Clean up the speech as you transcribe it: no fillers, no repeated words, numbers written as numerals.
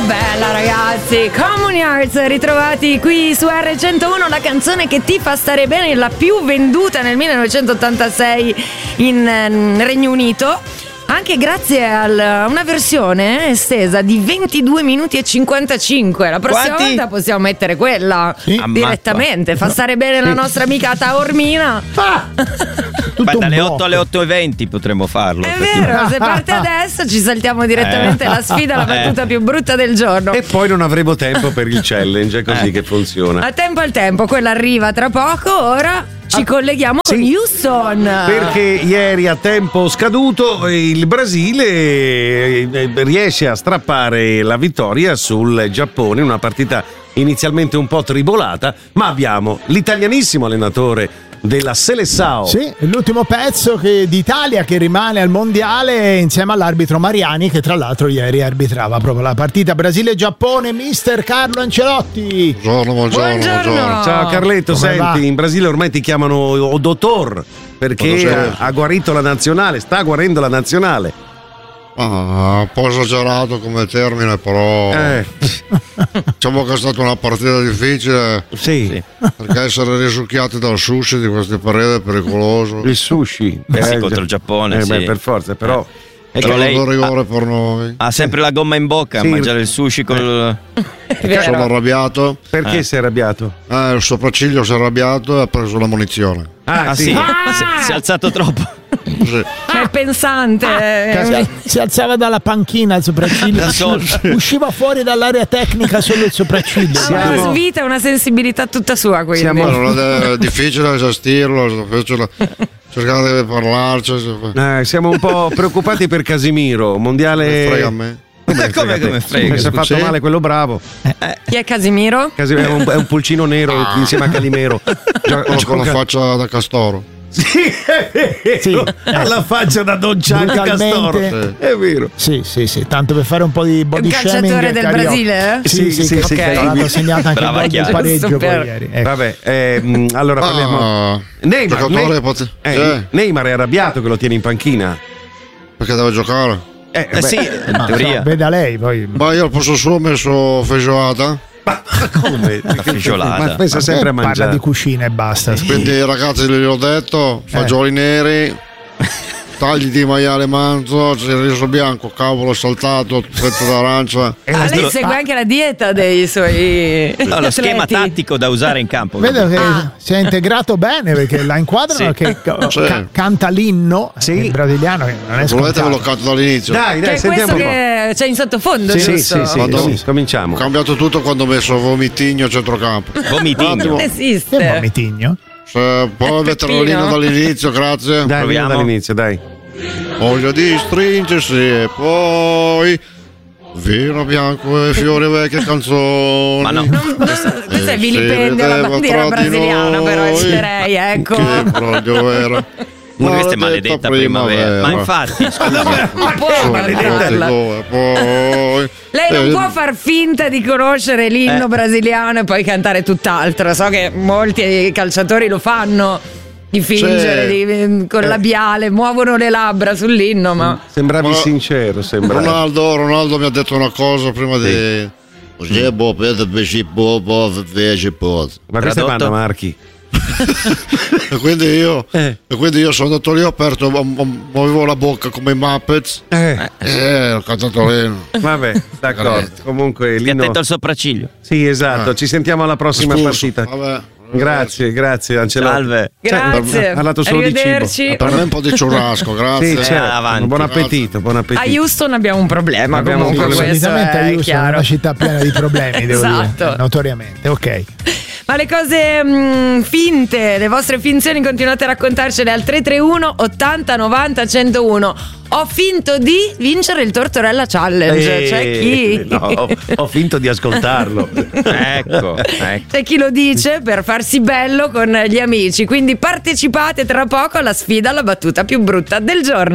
bella, ragazzi. Common Hearts, ritrovati qui su R101, la canzone che ti fa stare bene, la più venduta nel 1986 in Regno Unito. Anche grazie a una versione estesa di 22 minuti e 55. La prossima volta possiamo mettere quella direttamente. Fa stare bene la nostra amica Taormina. Dalle 8 alle 8:20 potremmo farlo. È vero, se parte adesso ci saltiamo direttamente la sfida, la battuta più brutta del giorno. E poi non avremo tempo per il challenge, è così che funziona. A tempo al tempo, quella arriva tra poco. Ora ci colleghiamo con Houston, perché ieri a tempo scaduto il Brasile riesce a strappare la vittoria sul Giappone, una partita inizialmente un po' tribolata, ma abbiamo l'italianissimo allenatore della Seleção. Sì, l'ultimo pezzo d'Italia che rimane al mondiale insieme all'arbitro Mariani, che tra l'altro ieri arbitrava proprio la partita Brasile-Giappone, mister Carlo Ancelotti. Buongiorno. Ciao Carletto, senti, va? In Brasile ormai ti chiamano o dottor perché ha guarito la nazionale, sta guarendo la nazionale. Un po' esagerato come termine, però diciamo che è stata una partita difficile. Sì. Perché essere risucchiati dal sushi di queste pareti è pericoloso. Il sushi contro il Giappone, sì. Per forza, però c'è un rigore per noi. Ha sempre la gomma in bocca a mangiare il sushi sono arrabbiato. Perché sei arrabbiato? Il sopracciglio si è arrabbiato e ha preso la munizione. Si è alzato troppo. Sì. È pensante. Si alzava dalla panchina il sopracciglio, usciva fuori dall'area tecnica solo il sopracciglio. Una svita e una sensibilità tutta sua, quindi. È difficile gestirlo, cercate di parlarci. Siamo un po' preoccupati per Casimiro, mondiale. Frega a me. Come frega? Si è fatto male quello bravo. Chi è Casimiro? Casimiro è un pulcino nero insieme a Calimero. Con la faccia da castoro. Sì, alla faccia da Don Gianni Castoro. È vero. Sì, tanto per fare un po' di body shaming. Un calciatore del Brasile? Sì, okay. Ha segnato anche il pareggio poi ieri. Vabbè, allora parliamo. Neymar è arrabbiato che lo tiene in panchina. Perché deve giocare? Sì, in teoria. Veda lei poi. Ma io al posto suo ho messo feijoada. Ma come? La feijoada. Ma pensa sempre a mangiare. Parla di cucina e basta. Quindi ragazzi, gli ho detto, fagioli neri, tagli di maiale manzo, il riso bianco, cavolo saltato, fetta d'arancia. Lei segue anche la dieta dei suoi lo schema tattico da usare in campo. Vedo che si è integrato bene, perché la inquadrano che canta l'inno in brasiliano, che non è volete ve lo canto dall'inizio? Dai, che è sentiamo questo che c'è in sottofondo, giusto? Sì, cominciamo. Ho cambiato tutto quando ho messo Vomitigno a centrocampo. Vomitigno? Esiste. Che Vomitigno? Poi metterlo dall'inizio, grazie. Dai, proviamo dall'inizio, dai. Voglia di stringersi e poi vino bianco e fiori vecchie canzoni. Ma no, questo è vilipendio alla bandiera brasiliana, però esterei, ecco. Che broglio era. Questa è maledetta primavera. Ma infatti, ma può maledettarla. Lei non può far finta di conoscere l'inno brasiliano e poi cantare tutt'altro. So che molti calciatori lo fanno, di fingere con il labiale, muovono le labbra sull'inno, ma sembravi sincero. Ronaldo mi ha detto una cosa prima di ma questa è Vanna Marchi. E quindi io sono andato lì, ho aperto, muovevo la bocca come i Muppets, ho cantato l'inno. Vabbè, d'accordo. Comunque l'inno. Attento al sopracciglio. Sì, esatto. Ci sentiamo alla prossima partita. Vabbè. Grazie Ancelotti. Salve. Grazie. Ha parlato solo di cibo. Per me un po' di churrasco, grazie. Sì, certo. Buon appetito. A Houston abbiamo un problema. Solitamente a Houston è una città piena di problemi, devo dire, notoriamente. Ok. Ma le cose finte, le vostre finzioni, continuate a raccontarcele al 331 80 90 101. Ho finto di vincere il Tortorella Challenge. C'è chi? No, ho finto di ascoltarlo. Ecco. C'è chi lo dice per farsi bello con gli amici. Quindi partecipate tra poco alla sfida alla battuta più brutta del giorno.